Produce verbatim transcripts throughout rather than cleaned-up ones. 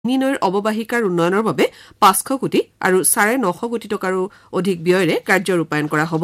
নৈৰ অৱবাহিকাৰ উন্নয়নৰ বাবে পাঁচশ কোটি আৰু চাৰে নশ কোটি টকাৰো অধিক ব্যয়েৰে কাৰ্য ৰূপায়ণ কৰা হ'ব।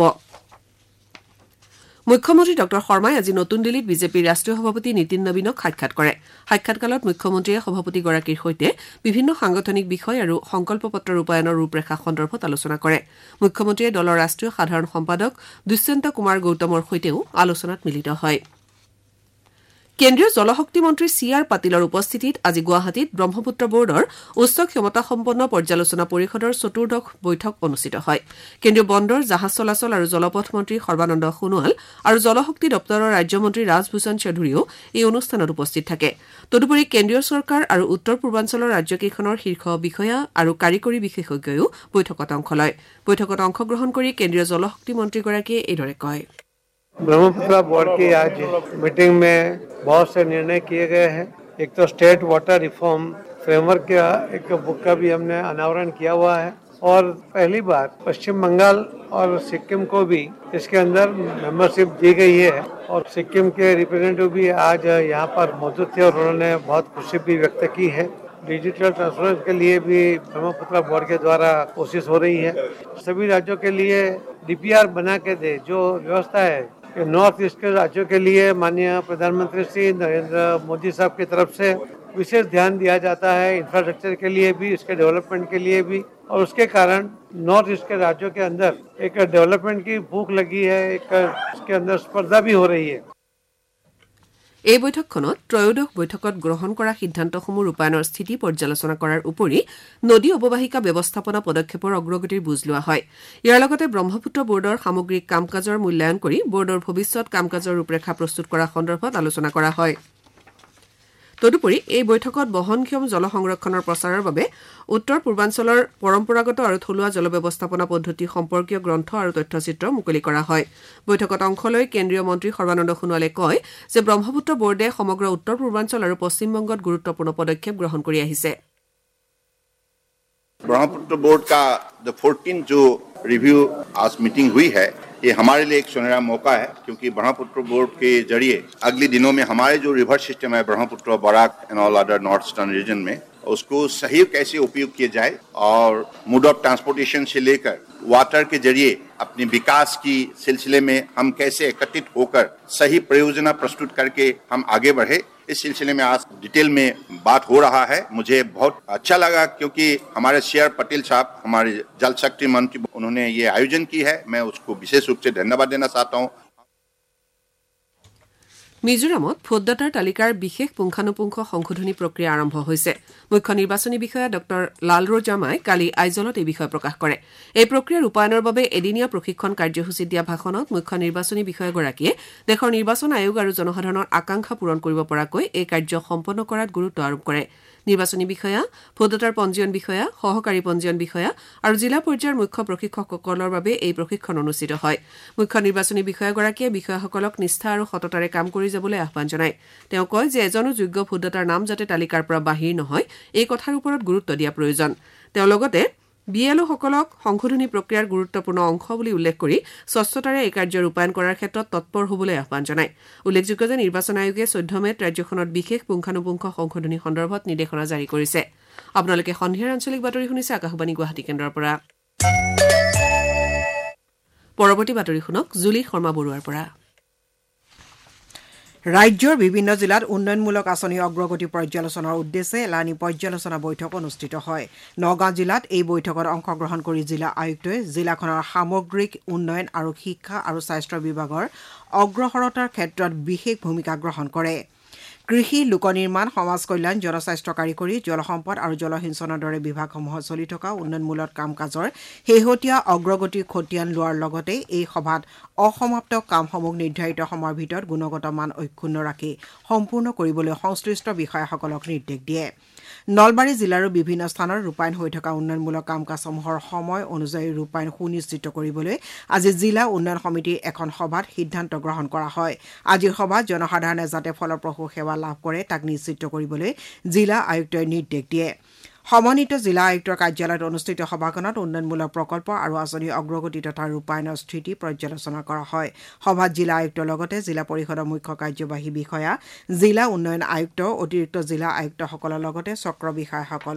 মুখ্যমন্ত্ৰী ডক্টৰ শৰ্মাই আজি নতুন দিল্লীত বিজেপিৰ ৰাষ্ট্ৰীয় সভাপতি নীতিন নবীনক সাক্ষাৎ কৰে। সাক্ষাৎকালত মুখ্যমন্ত্ৰীয়ে সভাপতিগৰাকীৰ সৈতে বিভিন্ন সাংগঠনিক বিষয় আৰু সংকল্প পত্ৰ ৰূপায়ণৰ ৰূপৰেখা সন্দৰ্ভত আলোচনা কৰে। মুখ্যমন্ত্ৰীয়ে দলৰ ৰাষ্ট্ৰীয় সাধাৰণ সম্পাদক দুষ্যন্ত কুমাৰ গৌতমৰ সৈতেও আলোচনাত মিলিত হয়। কেন্দ্ৰীয় জলশক্তি মন্ত্ৰী চি আৰ পাটিলৰ উপস্থিতিত আজি গুৱাহাটীত ব্ৰহ্মপুত্ৰ বোৰ্ডৰ উচ্চ ক্ষমতাসম্পন্ন পৰ্যালোচনা পৰিষদৰ চতুৰ্দশ বৈঠক অনুষ্ঠিত হয়। কেন্দ্ৰীয় বন্দৰ জাহাজ চলাচল আৰু জলপথ মন্ত্ৰী সৰ্বানন্দ সোণোৱাল আৰু জলশক্তি দপ্তৰৰ ৰাজ্যমন্ত্ৰী ৰাজভূষণ চৌধুৰীয়েও এই অনুষ্ঠানত উপস্থিত থাকে। তদুপৰি কেন্দ্ৰীয় চৰকাৰ আৰু উত্তৰ পূৰ্বাঞ্চলৰ ৰাজ্যকেইখনৰ শীৰ্ষ বিষয়া আৰু কাৰিকৰী বিশেষজ্ঞয়ো বৈঠকত অংশ লয়। বৈঠকত অংশগ্ৰহণ কৰি কেন্দ্ৰীয় জলশক্তি মন্ত্ৰীগৰাকীয়ে এইদৰে কয়। ब्रह्मपुत्र बोर्ड की आज मीटिंग में बहुत से निर्णय किए गए हैं। एक तो स्टेट वाटर रिफॉर्म फ्रेमवर्क का एक बुक का भी हमने अनावरण किया हुआ है और पहली बार पश्चिम बंगाल और सिक्किम को भी इसके अंदर मेंबरशिप दी गई है और सिक्किम के रिप्रेजेंटेटिव भी आज यहाँ पर मौजूद थे और उन्होंने बहुत खुशी भी व्यक्त की है। डिजिटल ट्रांसफरेंस के लिए भी ब्रह्मपुत्र बोर्ड के द्वारा कोशिश हो रही है। सभी राज्यों के लिए डीपीआर बना के दे जो व्यवस्था है नॉर्थ ईस्ट के राज्यों के लिए माननीय प्रधानमंत्री श्री नरेंद्र मोदी साहब की तरफ से विशेष ध्यान दिया जाता है इंफ्रास्ट्रक्चर के लिए भी, इसके डेवलपमेंट के लिए भी और उसके कारण नॉर्थ ईस्ट के राज्यों के अंदर एक डेवलपमेंट की भूख लगी है, एक इसके अंदर स्पर्धा भी हो रही है। এই বৈঠকখনত ত্ৰয়োদশ বৈঠকত গ্ৰহণ কৰা সিদ্ধান্তসমূহ ৰূপায়ণৰ স্থিতি পৰ্যালোচনা কৰাৰ উপৰি নদী অৱবাহিকা ব্যৱস্থাপনা পদক্ষেপৰ অগ্ৰগতিৰ বুজ লোৱা হয়। ইয়াৰ লগতে ব্ৰহ্মপুত্ৰ বোৰ্ডৰ সামগ্ৰিক কাম কাজৰ মূল্যায়ন কৰি বোৰ্ডৰ ভৱিষ্যৎ কাম কাজৰ ৰূপৰেখা প্ৰস্তুত কৰা সন্দৰ্ভত আলোচনা কৰা হয়। তদুপৰি এই বৈঠকত বহনক্ষম জল সংৰক্ষণৰ প্ৰচাৰৰ বাবে উত্তৰ পূৰ্বাঞ্চলৰ পৰম্পৰাগত আৰু থলুৱা জল ব্যৱস্থাপনা পদ্ধতি সম্পৰ্কীয় গ্ৰন্থ আৰু তথ্যচিত্ৰ মুকলি কৰা হয়। বৈঠকত অংশ লৈ কেন্দ্ৰীয় মন্ত্ৰী সৰ্বানন্দ সোণোৱালে কয় যে ব্ৰহ্মপুত্ৰ বোৰ্ডে সমগ্ৰ উত্তৰ পূৰ্বাঞ্চল আৰু পশ্চিমবংগত গুৰুত্বপূৰ্ণ পদক্ষেপ গ্ৰহণ কৰি আহিছে। ब्रह्मपुत्र बोर्ड का द फोर्टीन जो रिव्यू आज मीटिंग हुई है ये हमारे लिए एक सुनहरा मौका है क्योंकि ब्रह्मपुत्र बोर्ड के जरिए अगले दिनों में हमारे जो रिवर सिस्टम है Brahmaputra Barack and all other north eastern region में उसको सही कैसे उपयोग किया जाए और मोड ऑफ ट्रांसपोर्टेशन से लेकर वाटर के जरिए अपने विकास की सिलसिले में हम कैसे एकत्रित होकर सही परियोजना प्रस्तुत करके हम आगे बढ़े इस सिलसिले में आज डिटेल में बात हो रहा है। मुझे बहुत अच्छा लगा क्योंकि हमारे सी आर पटेल साहब हमारे जल शक्ति मंत्री उन्होंने ये आयोजन की है, मैं उसको विशेष रूप से धन्यवाद देना चाहता हूँ। মিজোৰামত ভোটদাতাৰ তালিকাৰ বিশেষ পুংখানুপুংখ সংশোধনী প্ৰক্ৰিয়া আৰম্ভ হৈছে। মুখ্য নিৰ্বাচনী বিষয়া ডক্টৰ লালৰোজামাই কালি আইজলত এই বিষয়ে প্ৰকাশ কৰে। এই প্ৰক্ৰিয়া ৰূপায়ণৰ বাবে এদিনীয়া প্ৰশিক্ষণ কাৰ্যসূচীত দিয়া ভাষণত মুখ্য নিৰ্বাচনী বিষয়াগৰাকীয়ে দেশৰ নিৰ্বাচন আয়োগ আৰু জনসাধাৰণৰ আকাংক্ষা পূৰণ কৰিব পৰাকৈ এই কাৰ্য সম্পন্ন কৰাত গুৰুত্ব আৰোপ কৰে। নিৰ্বাচনী বিষয়া, ভোটদাতাৰ পঞ্জীয়ন বিষয়া, সহকাৰী পঞ্জীয়ন বিষয়া আৰু জিলা পৰ্যায়ৰ মুখ্য প্ৰশিক্ষকসকলৰ বাবে এই প্ৰশিক্ষণ অনুষ্ঠিত হয়। মুখ্য নিৰ্বাচনী বিষয়াগৰাকীয়ে বিষয়াসকলক নিষ্ঠা আৰু সততাৰে কাম কৰি যাবলৈ আহ্বান জনায়। তেওঁ কয় যে এজনো যোগ্য ভোটদাতাৰ নাম যাতে তালিকাৰ পৰা বাহিৰ নহয় এই কথাৰ ওপৰত গুৰুত্ব দিয়া প্ৰয়োজন। তেওঁ লগতে বি এল অ'সকলক সংশোধনী প্ৰক্ৰিয়াৰ গুৰুত্বপূৰ্ণ অংশ বুলি উল্লেখ কৰি স্বচ্ছতাৰে এই কাৰ্য ৰূপায়ণ কৰাৰ ক্ষেত্ৰত তৎপৰ হ'বলৈ আহ্বান জনায়। উল্লেখযোগ্য যে নিৰ্বাচন আয়োগে চৈধ্য মে'ত ৰাজ্যখনত বিশেষ পুংখানুপুংখ সংশোধনী সন্দৰ্ভত নিৰ্দেশনা জাৰি কৰিছে। আপোনালোকে সন্ধিয়াৰ আঞ্চলিক বাতৰি শুনিছে আকাশবাণী গুৱাহাটী কেন্দ্ৰৰ পৰা। পৰৱৰ্তী বাতৰি শুনক জুলি শৰ্মা বৰুৱাৰ পৰা। ৰাজ্যৰ বিভিন্ন জিলাত উন্নয়নমূলক আঁচনিৰ অগ্ৰগতি পৰ্যালোচনাৰ উদ্দেশ্যে এলানি পৰ্যালোচনা বৈঠক অনুষ্ঠিত হয়। নগাঁও জিলাত এই বৈঠকত অংশগ্ৰহণ কৰি জিলা আয়ুক্তই জিলাখনৰ সামগ্ৰিক উন্নয়ন আৰু শিক্ষা আৰু স্বাস্থ্য বিভাগৰ অগ্ৰসৰতাৰ ক্ষেত্ৰত বিশেষ ভূমিকা গ্ৰহণ কৰে। কৃষি, লোক নিৰ্মাণ, সমাজ কল্যাণ, জনস্বাস্থ্য কাৰিকৰী, জলসম্পদ আৰু জলসিঞ্চনৰ দৰে বিভাগসমূহত চলি থকা উন্নয়নমূলক কাম কাজৰ শেহতীয়া অগ্ৰগতিৰ খতিয়ান লোৱাৰ লগতে এই সভাত অসমাপ্ত কামসমূহ নিৰ্ধাৰিত সময়ৰ ভিতৰত গুণগত মান অক্ষুণ্ণ ৰাখি সম্পূৰ্ণ কৰিবলৈ সংশ্লিষ্ট বিষয়াসকলক নিৰ্দেশ দিয়ে। নলবাৰী জিলাৰো বিভিন্ন স্থানত ৰূপায়ণ হৈ থকা উন্নয়নমূলক কাম কাজসমূহৰ সময় অনুযায়ী ৰূপায়ণ সুনিশ্চিত কৰিবলৈ আজি জিলা উন্নয়ন সমিতিৰ এখন সভাত সিদ্ধান্ত গ্ৰহণ কৰা হয়। আজিৰ সভাত জনসাধাৰণে যাতে ফলপ্ৰসূ সেৱা লাভ কৰে তাক নিশ্চিত কৰিবলৈ জিলা আয়ুক্তই নিৰ্দেশ দিয়ে। সমন্বিত জিলা আয়ুক্তৰ কাৰ্যালয়ত অনুষ্ঠিত সভাখনত উন্নয়নমূলক প্ৰকল্প আৰু আঁচনি অগ্ৰগতি তথা ৰূপায়ণৰ স্থিতি পৰ্যালোচনা কৰা হয় সভাত জিলা আয়ুক্তৰ লগতে জিলা পৰিষদৰ মুখ্য কাৰ্যবাহী বিষয়া জিলা উন্নয়ন আয়ুক্ত অতিৰিক্ত জিলা আয়ুক্তসকলৰ লগতে চক্ৰ বিষয়াসকল